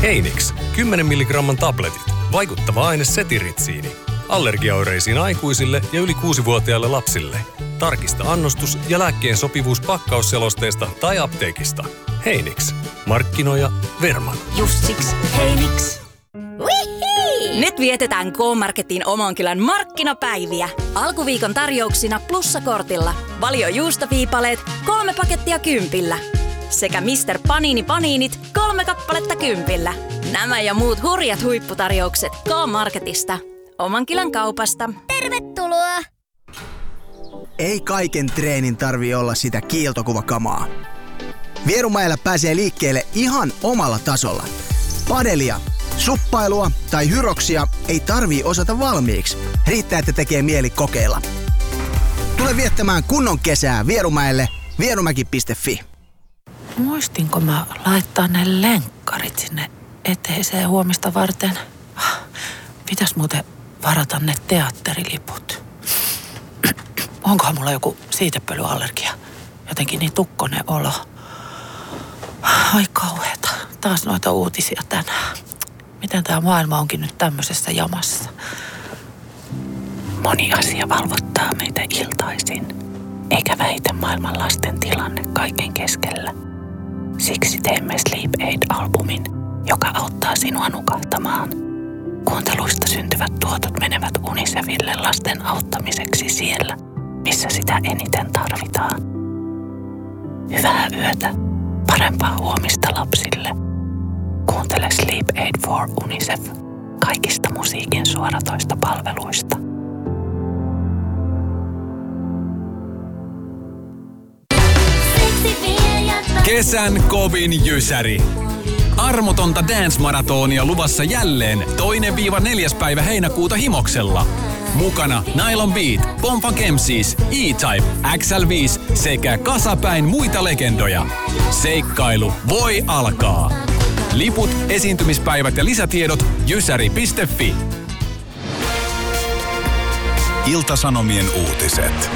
Heinix, 10 milligramman tabletit. Vaikuttava aine setiritsiini. Allergiaoireisiin aikuisille ja yli 6-vuotiaille lapsille. Tarkista annostus ja lääkkeen sopivuus pakkausselosteesta tai apteekista. Heinix. Markkinoija Verman. Just siksi Heinix. Nyt vietetään K-Marketin Omankylän markkinapäiviä. Alkuviikon tarjouksina plussakortilla. Valio juustoviipaleet 3 pakettia 10. Sekä Mr. Panini Paninit 3 kappaletta 10. Nämä ja muut hurjat huipputarjoukset K-Marketista. Omankylän kaupasta. Tervetuloa! Ei kaiken treenin tarvii olla sitä kiiltokuvakamaa. Vierumäellä pääsee liikkeelle ihan omalla tasolla. Padelia, suppailua tai hyroksia ei tarvii osata valmiiksi. Riittää, että tekee mieli kokeilla. Tule viettämään kunnon kesää Vierumäelle vierumäki.fi. Muistinko mä laittaa ne lenkkarit sinne eteiseen huomista varten? Pitäis muuten varata ne teatteriliput. Onkohan mulla joku siitepölyallergia? Jotenkin niin tukkonen olo. Ai kauheeta. Taas noita uutisia tänään. Miten tää maailma onkin nyt tämmöisessä jamassa? Moni asia valvottaa meitä iltaisin, eikä väitä maailman lasten tilanne kaiken keskellä. Siksi teemme Sleep Aid-albumin, joka auttaa sinua nukahtamaan. Kuunteluista syntyvät tuotot menevät UNICEFille lasten auttamiseksi siellä, missä sitä eniten tarvitaan. Hyvää yötä, parempaa huomista lapsille. Kuuntele Sleep Aid for UNICEF kaikista musiikin suoratoista palveluista. Kesän kovin jysäri. Armotonta dance-maratonia luvassa jälleen 2-4. päivä heinäkuuta Himoksella. Mukana Nylon Beat, Pompa Kemsis, E-Type, XL5 sekä kasapäin muita legendoja. Seikkailu voi alkaa. Liput, esiintymispäivät ja lisätiedot jysäri.fi. Ilta-Sanomien uutiset.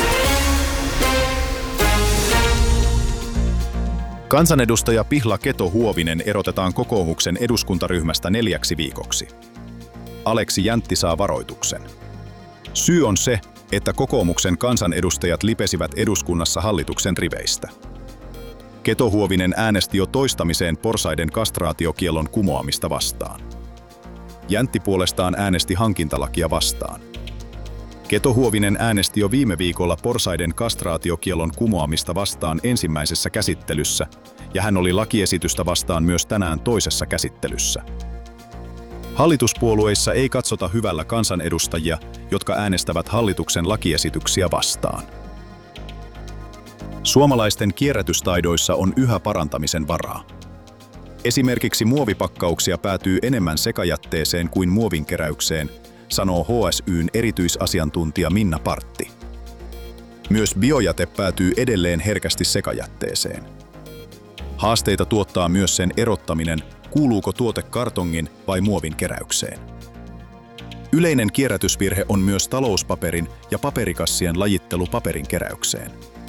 Kansanedustaja Pihla Keto-Huovinen erotetaan kokoomuksen eduskuntaryhmästä 4 viikoksi. Aleksi Jäntti saa varoituksen. Syy on se, että kokoomuksen kansanedustajat lipesivät eduskunnassa hallituksen riveistä. Keto-Huovinen äänesti jo toistamiseen porsaiden kastraatiokiellon kumoamista vastaan. Jäntti puolestaan äänesti hankintalakia vastaan. Keto-Huovinen äänesti jo viime viikolla porsaiden kastraatiokiellon kumoamista vastaan ensimmäisessä käsittelyssä, ja hän oli lakiesitystä vastaan myös tänään toisessa käsittelyssä. Hallituspuolueissa ei katsota hyvällä kansanedustajia, jotka äänestävät hallituksen lakiesityksiä vastaan. Suomalaisten kierrätystaidoissa on yhä parantamisen varaa. Esimerkiksi muovipakkauksia päätyy enemmän sekajätteeseen kuin muovinkeräykseen, sanoo HSY:n erityisasiantuntija Minna Partti. Myös biojäte päätyy edelleen herkästi sekajätteeseen. Haasteita tuottaa myös sen erottaminen, kuuluuko tuote kartongin vai muovin keräykseen. Yleinen kierrätysvirhe on myös talouspaperin ja paperikassien lajittelu paperin keräykseen.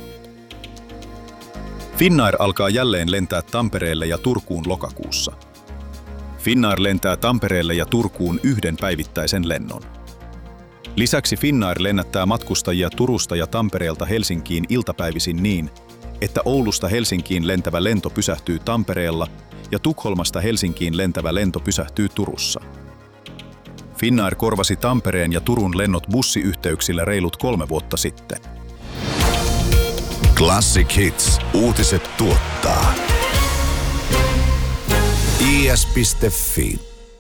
Finnair alkaa jälleen lentää Tampereelle ja Turkuun lokakuussa. Finnair lentää Tampereelle ja Turkuun 1 päivittäisen lennon. Lisäksi Finnair lennättää matkustajia Turusta ja Tampereelta Helsinkiin iltapäivisin niin, että Oulusta Helsinkiin lentävä lento pysähtyy Tampereella ja Tukholmasta Helsinkiin lentävä lento pysähtyy Turussa. Finnair korvasi Tampereen ja Turun lennot bussiyhteyksillä reilut 3 vuotta sitten. Classic Hits. Uutiset tuottaa. is.fi.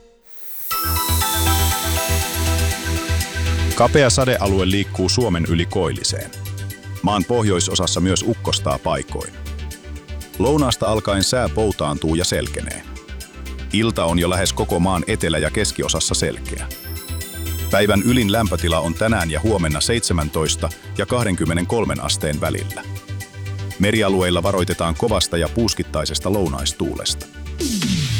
Kapea sadealue liikkuu Suomen yli koilliseen. Maan pohjoisosassa myös ukkostaa paikoin. Lounaasta alkaen sää poutaantuu ja selkenee. Ilta on jo lähes koko maan etelä- ja keskiosassa selkeä. Päivän ylin lämpötila on tänään ja huomenna 17 ja 23 asteen välillä. Merialueilla varoitetaan kovasta ja puuskittaisesta lounaistuulesta.